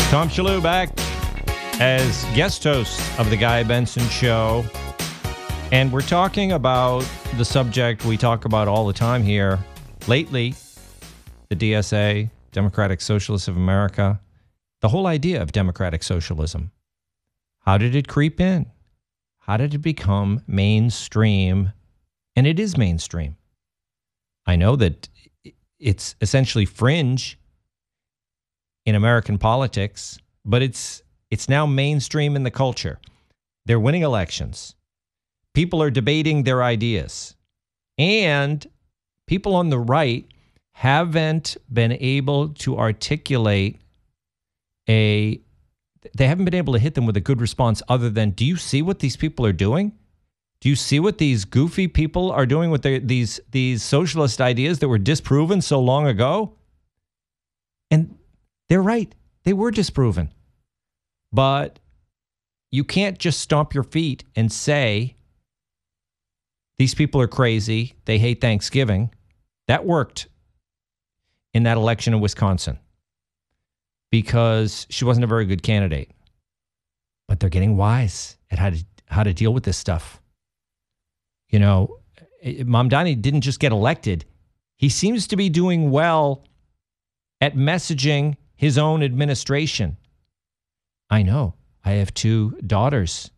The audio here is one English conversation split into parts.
Tom Shalhoub back as guest host of the Guy Benson Show. And we're talking about the subject we talk about all the time here. Lately, the DSA, Democratic Socialists of America, the whole idea of democratic socialism. How did it creep in? How did it become mainstream? And it is mainstream. I know that it's essentially fringe in American politics, but it's now mainstream in the culture. They're winning elections. People are debating their ideas. And people on the right haven't been able to articulate they haven't been able to hit them with a good response other than, do you see what these people are doing? Do you see what these goofy people are doing with these socialist ideas that were disproven so long ago? And they're right. They were disproven. But you can't just stomp your feet and say, these people are crazy. They hate Thanksgiving. That worked in that election in Wisconsin because she wasn't a very good candidate. But they're getting wise at how to deal with this stuff. You know, Mamdani didn't just get elected. He seems to be doing well at messaging his own administration. I know. I have two daughters.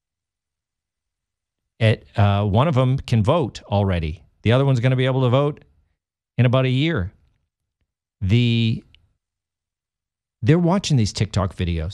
One of them can vote already. The other one's going to be able to vote in about a year. They're watching these TikTok videos.